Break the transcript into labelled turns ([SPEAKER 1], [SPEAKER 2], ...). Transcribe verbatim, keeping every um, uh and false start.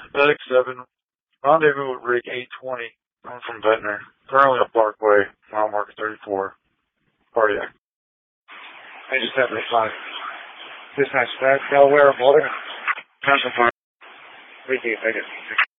[SPEAKER 1] Medic seven, rendezvous with rig eight twenty. I'm from Ventnor. Currently at Parkway, mile marker thirty-four. Cardiac.
[SPEAKER 2] I just have my five. This nice back, Delaware, Boulder.
[SPEAKER 1] Council fire.
[SPEAKER 2] Three, two, I just.